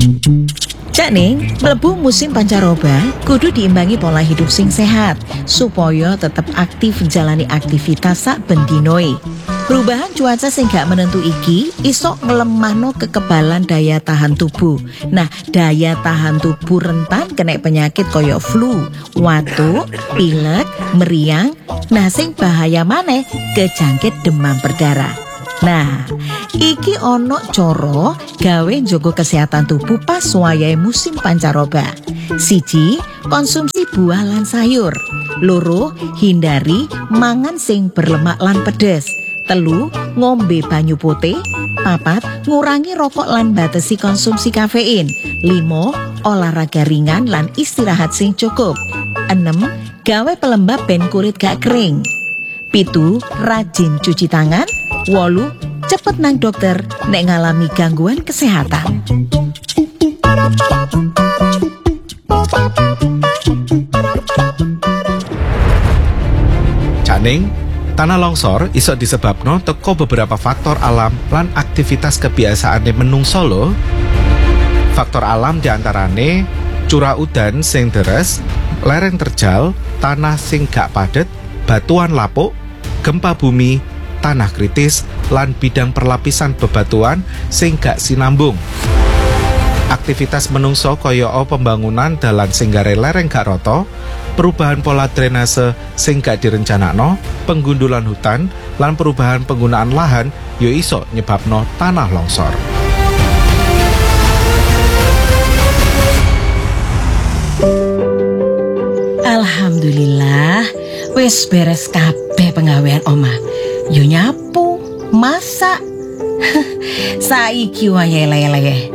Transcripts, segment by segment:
Cak Ning, mlebu musim pancaroba kudu diimbangi pola hidup sing sehat supaya tetap aktif menjalani aktivitas sak bendinoe. Perubahan cuaca sing gak menentu iki iso ngelemahno kekebalan daya tahan tubuh. Nah, daya tahan tubuh rentan kena penyakit koyo flu, watuk, pilek, meriang. Nah, sing bahaya maneh kejangkit demam berdarah. Nah, iki ono coro gawe njogo kesehatan tubuh pas wayahe musim pancaroba. 1. Konsumsi buah lan sayur. 2. Hindari mangan sing berlemak lan pedes. 3. Ngombe banyu putih. 4. Ngurangi rokok lan batesi konsumsi kafein. 5. Olahraga ringan lan istirahat sing cukup. 6. Gawe pelembab ben kulit gak kering. 7. Rajin cuci tangan. 8. Cepet nang dokter nek ngalami gangguan kesehatan. Janing, tanah longsor iso disebabno teko beberapa faktor alam lan aktivitas kebiasaane menungso lho. Faktor alam diantarane curah udan sing deres, lereng terjal, tanah sing gak padet, batuan lapuk, gempa bumi, tanah kritis, lan bidang perlapisan bebatuan sing gak sinambung. Aktivitas menungso kaya pembangunan dalan sing gare lereng gak rata, perubahan pola drainase sing gak direncanakno, penggundulan hutan, lan perubahan penggunaan lahan yo iso nyebabno tanah longsor. Alhamdulillah, wis beres kabeh penggawean omah. Yo nyapu, masak. Saiki wae lele.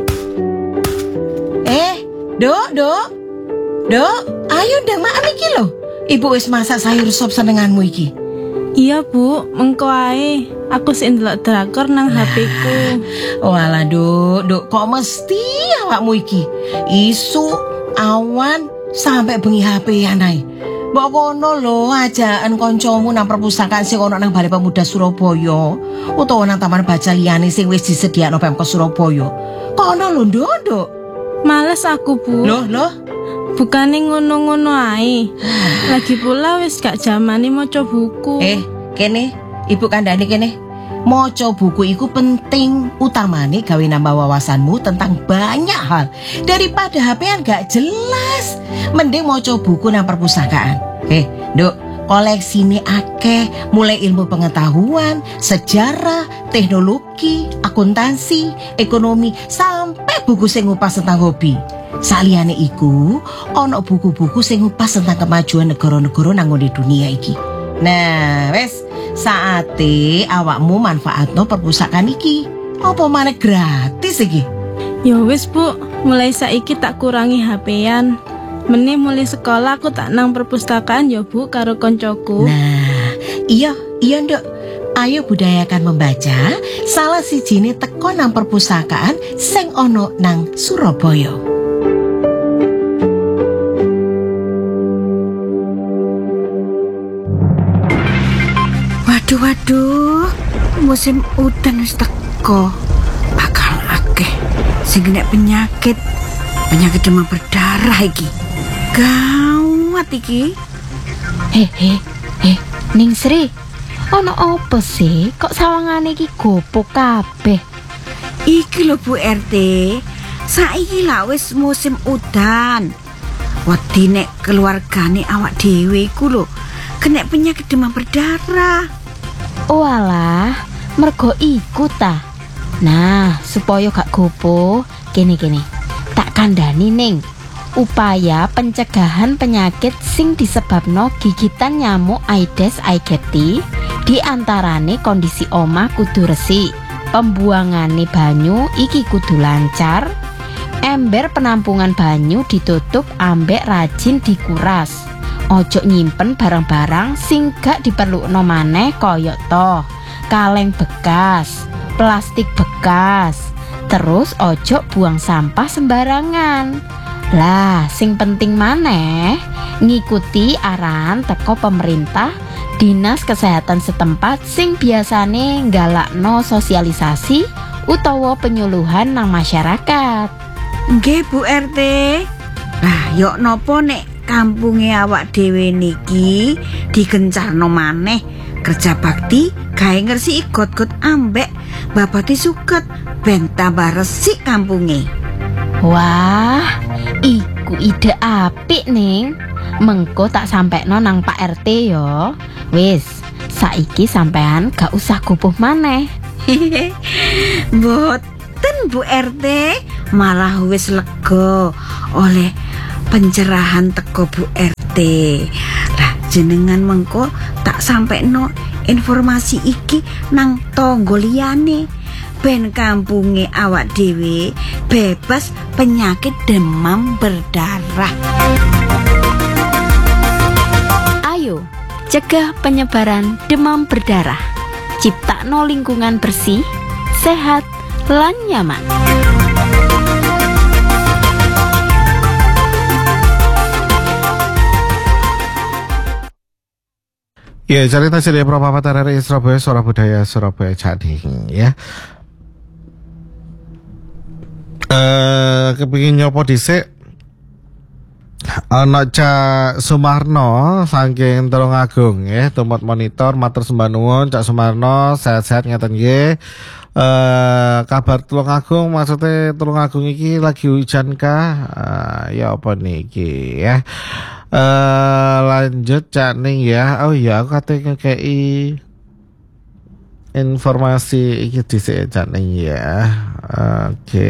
Dok, ayo ndang makan iki lho. Ibu wis masak sayur sop senenganmu iki. Iya Bu, mengko ae. Aku sik ndelok drakor nang HP-ku. Walah Dok, kok mesti awakmu iki isu awan sampai bengi HP-an ae. Mbok kono lho ajaan kancamu nang perpustakaan sing ono nang Balai Pemuda Surabaya utawa nang taman baca liyane sing wis disediakno Pemkot Surabaya. Kono lho Dok. Males aku Bu. Loh. Bukane ngono-ngono ae. Lagi pula wis gak jamane maca buku. Kene, Ibu kandhane kene. Maca buku iku penting, utamane gawe nambah wawasanmu tentang banyak hal. Daripada HP-an gak jelas, mending maca buku nang perpustakaan. Dok, koleksine akeh, mulai ilmu pengetahuan, sejarah, teknologi, akuntansi, ekonomi, sampai buku sing ngupas tentang hobi. Saliyane iku, ono buku-buku sing ngupas tentang kemajuan negara-negara nang ngene dunia iki. Nah, wes saate awakmu manfaatno perpustakaan iki. Apa maneh gratis iki? Ya wis Bu, mulai saiki tak kurangi HP-an. Meneh mulai sekolah aku tak nang perpustakaan ya Bu karo koncoku. Nah, iya Nduk. Ayo budayakan membaca. Salah sijine teko nang perpustakaan sing ono nang Surabaya. Waduh, musim udan wis teko. Bakal akeh sing kena penyakit demam berdarah iki. Gawat iki. Ning Sri, ono apa sih kok sawangane iki gopo kabeh? Iki lho Bu RT, saiki lah wis musim udan. Wedi nek keluargane awak dhewe iku lho kena penyakit demam berdarah. Walah, mergo iku ta. Nah, supaya gak gopo, kene tak kandhani Ning. Upaya pencegahan penyakit sing disebabno gigitan nyamuk Aedes aegypti diantarane kondisi omah kudu resik, pembuangane banyu iki kudu lancar, ember penampungan banyu ditutup ambek rajin dikuras. Ojo nyimpen barang-barang sing gak diperlukno maneh kaya to kaleng bekas, plastik bekas. Terus ojo buang sampah sembarangan. Lah, sing penting maneh ngikuti arahan teko pemerintah, dinas kesehatan setempat sing biasane nggalakno sosialisasi utawa penyuluhan nang masyarakat. Nggih Bu RT. Lah yok nopo nek kampunge awak dhewe niki digencarno maneh kerja bakti gawe ngresiki got-got ambek babati suket ben tambah resik kampunge. Wah, iku ide apik ning. Mengko tak sampekno nang Pak RT yo. Wis, saiki sampean gak usah gubuh maneh. Mboten Bu RT, malah wis lega oleh pencerahan teko Bu RT. Lah jenengan mengko tak sampekno informasi iki nang tangga liyane ben kampunge awak dhewe bebas penyakit demam berdarah. Ayo, cegah penyebaran demam berdarah. Ciptakno lingkungan bersih, sehat, lan nyaman. Ya, cerita dari Propapat RRI Surabaya, Suara Budaya Surabaya Cading ya. Kepingin nyopo dhisik ana Cak Sumarno saking Tulungagung ya, tumut monitor matur sembah nuwun Cak Sumarno, sehat-sehat ngeten nggih. Kabar Tulungagung, maksudnya Tulungagung iki lagi hujan kah? Ya apa niki ya. Lanjut Cak Ning ya. Oh iya, aku katanya ngekei informasi iki dhisik Cak Ning ya. Oke.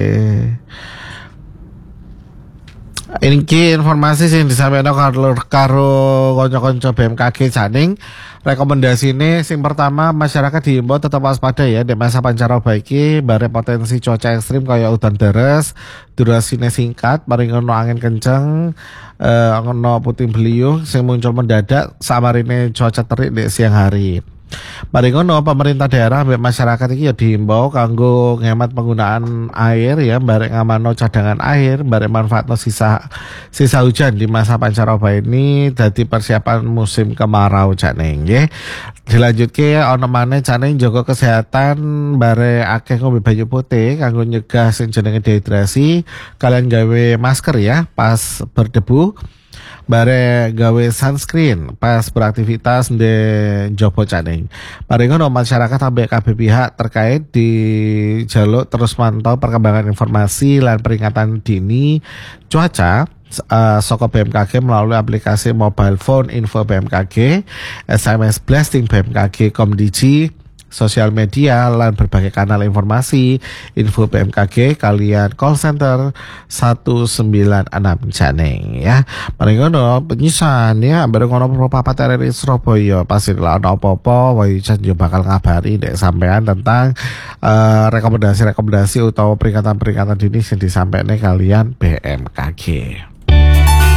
Ini informasi sing disampaikan karo kanca-kanca BMKG Janing. Rekomendasi ini sing pertama, masyarakat diimbau tetap waspada ya di masa pancaroba iki bare potensi cuaca ekstrim kaya udan deres, durasine singkat, mari ngono angin kenceng, ngono puting beliung sing muncul mendadak samarine cuaca terik di siang hari. Mari ngono pemerintah daerah mbek masyarakat iki ya diimbau kanggo ngemat penggunaan air ya, barek ngamano cadangan air, barek manfaatno sisa hujan di masa pancaroba ini dadi persiapan musim kemarau Janing nggih. Dilanjutke ana maneh Janing jaga kesehatan bare akeh ngombe banyu putih kanggo nyegah sing jenenge dehidrasi, kalian gawe masker ya pas berdebu. Bare gawe sunscreen pas beraktivitas di Jopo Caning. Mari ngono masyarakat sampai kabeh pihak terkait di jaluk terus mantau perkembangan informasi lan peringatan dini cuaca saka BMKG melalui aplikasi mobile phone info BMKG, SMS blasting BMKG Komdiji, sosial media lan berbagai kanal informasi info BMKG kalian call center 196 Janing ya. Mari ngono penyisan ya bareng ngono Propapat RRI Surabaya pasti lah ana apa-apa wae yo bakal ngabari nek sampean tentang rekomendasi-rekomendasi utawa peringatan-peringatan dini sing disampaikan kalian BMKG.